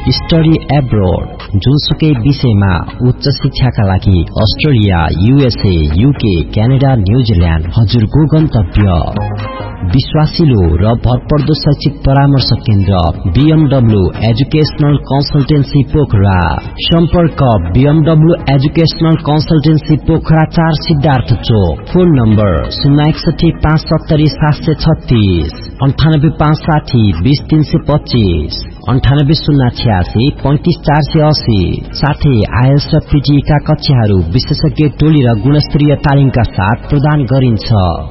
Study abroad जुनसुकै विषयमा उच्च शिक्षाका लागि Australia, USA, UK, Canada, New Zealand हजुरको गन्तव्य। विश्वासिलो र भरपर्दो शैक्षिक परामर्श केन्द्र BMW एजुकेशनल कन्सल्टेन्सी पोखरा। सम्पर्क BMW educational consultancy Pokhara 4 Siddhartha चोक। Phone number 061 570 736 98560 20325 98 086 35 480। साथै IELTS र PTE का कक्षाहरू विशेषज्ञ टोली र गुणस्तरीय तालिमका साथ प्रदान गरिन्छ।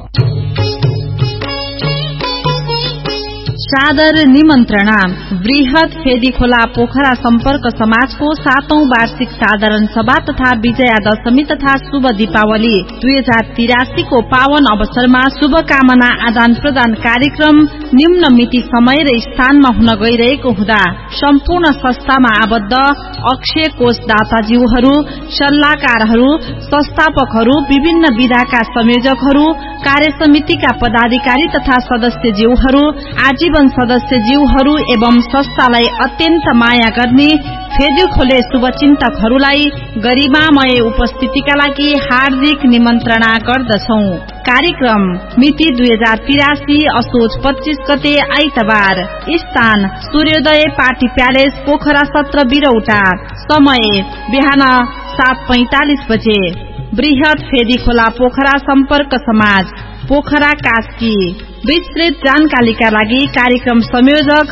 सादर निमन्त्रणा बृहत फेदीखोला पोखरा सम्पर्क समाजको 7औं वार्षिक साधारण सभा तथा विजया दशमी तथा शुभ दीपावली 2083 को पावन अवसरमा शुभकामना आदान प्रदान कार्यक्रम निम्न मिति समय र स्थानमा हुन गइरहेको हुँदा सम्पूर्ण संस्थामा आबद्ध अक्षय कोष दाताज्यूहरू, सल्लाहकारहरू, संस्थापकहरू, विभिन्न विधाका संयोजकहरू, कार्य समितिका पदाधिकारी तथा सदस्यज्यूहरू, आजीवन सदस्यज्यूहरू एवं संस्थालाई अत्यन्त माया गर्ने फेदीखोले शुभचिन्तकहरूलाई गरिमामय उपस्थितिका लागि हार्दिक निमन्त्रणा गर्दछौं। कार्यक्रम मिति 2083 असोज 25 गते आइतबार। स्थान सूर्योदय पार्टी प्यालेस पोखरा 17 बिरौटा। समय बिहान 7:45 बजे। बृहत फेदीखोला पोखरा सम्पर्क समाज पोखरा कास्की। विस्तृत जानकारीका लागि कार्यक्रम संयोजक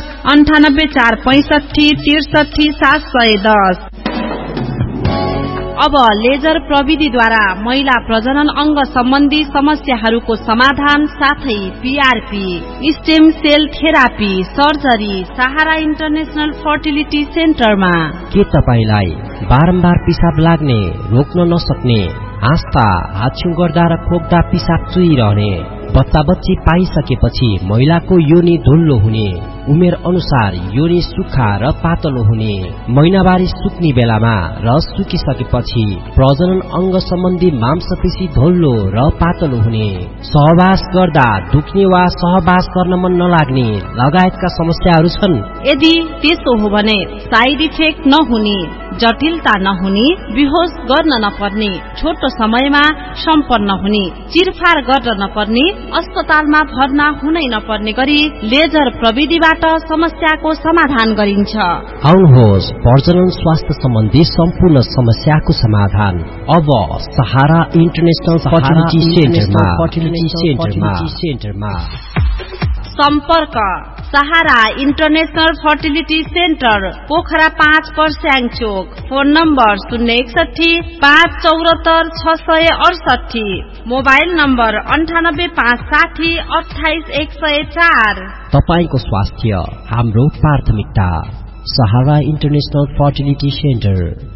98 465 63 710। अब लेजर प्रविधिद्वारा महिला प्रजनन अंग सम्बन्धी समस्याहरूको समाधान साथै PRP, stem sale therapy, surgery सहारा इन्टरनेशनल फर्टिलिटी सेन्टरमा। के तपाईलाई बारम्बार पिसाब लाग्ने, रोक्न नसक्ने, आस्था, हाछ्यु गर्दा र खोक्दा पिसाब चुइरहने, बच्चा बच्ची पाइसकेपछि महिलाको योनि धुल्लो हुने, उमेर अनुसार योनि सुक्खा र पातलो हुने, महिनावारी सुक्ने बेलामा र सुकिसकेपछि प्रजनन अंग सम्बन्धी मांसपेशी धुल्लो र पातलो हुने, सहवास गर्दा दुख्ने वा सहवास गर्न मन नलाग्ने लगायतका समस्याहरू छन्। यदि त्यसो हो भने साइड इफेक्ट नहुने, जटिलता नहुने, बेहोस गर्न नपर्ने, छोटो समयमा सम्पन्न हुने, चिरफार गर्न नपर्ने, अस्पतालमा भर्ना हुनै नपर्ने गरी लेजर प्रविधिबाट समस्याको समाधान गरिन्छ। आउनुहोस् प्रजनन स्वास्थ्य सम्बन्धी सम्पूर्ण समस्याको समाधान अब सहारा इन्टरनेशनल फर्टिलिटी सेन्टरमा। सम्पर्क सहारा इन्टरनेशनल फर्टिलिटी सेन्टर पोखरा 5 पर्स्याङ चोक। Phone number 061 574 668। Mobile number 98 560 28 104। तपाईको स्वास्थ्य हाम्रो प्राथमिकता। सहारा इन्टरनेशनल फर्टिलिटी सेन्टर।